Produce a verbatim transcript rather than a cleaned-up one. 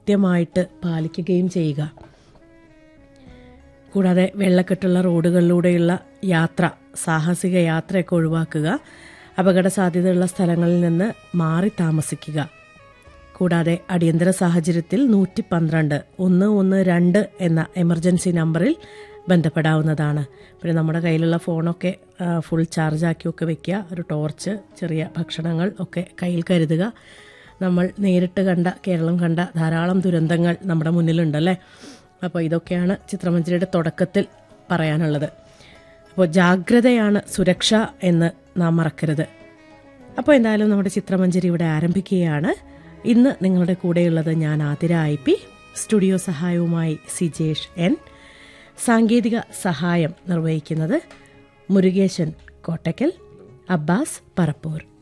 കൃത്യമായിട്ട് പാലിക്കുകയും ചെയ്യുക. കൂടാതെ വെള്ളക്കെട്ടുള്ള റോഡുകളിലൂടെയുള്ള യാത്ര, സാഹസിക യാത്രയൊക്കെ ഒഴിവാക്കുക. അപകട സാധ്യതയുള്ള സ്ഥലങ്ങളിൽ നിന്ന് മാറി താമസിക്കുക. കൂടാതെ അടിയന്തര സാഹചര്യത്തിൽ നൂറ്റി പന്ത്രണ്ട് ഒന്ന് ഒന്ന് രണ്ട് എന്ന എമർജൻസി നമ്പറിൽ ബന്ധപ്പെടാവുന്നതാണ്. പിന്നെ നമ്മുടെ കയ്യിലുള്ള ഫോണൊക്കെ ഫുൾ ചാർജാക്കിയൊക്കെ വെക്കുക. ഒരു ടോർച്ച്, ചെറിയ ഭക്ഷണങ്ങൾ ഒക്കെ കയ്യിൽ കരുതുക. നമ്മൾ നേരിട്ട് കണ്ട, കേരളം കണ്ട ധാരാളം ദുരന്തങ്ങൾ നമ്മുടെ മുന്നിലുണ്ടല്ലേ. അപ്പോൾ ഇതൊക്കെയാണ് ചിത്രമഞ്ജരിയുടെ തുടക്കത്തിൽ പറയാനുള്ളത്. അപ്പോൾ ജാഗ്രതയാണ് സുരക്ഷ എന്ന് നാം മറക്കരുത്. അപ്പോൾ എന്തായാലും നമ്മുടെ ചിത്രമഞ്ജരി ഇവിടെ ആരംഭിക്കുകയാണ്. ഇന്ന് നിങ്ങളുടെ കൂടെയുള്ളത് ഞാൻ ആതിര ഐ പി. സ്റ്റുഡിയോ സഹായവുമായി സിജേഷ് എൻ. സാങ്കേതിക സഹായം നിർവഹിക്കുന്നത് മുരുകേശൻ കോട്ടയ്ക്കൽ, അബ്ബാസ് പറപ്പൂർ.